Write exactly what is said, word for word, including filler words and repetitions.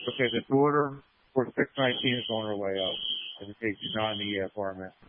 Okay, the order for six nineteen is on our way up. In case you're not in the uh, format.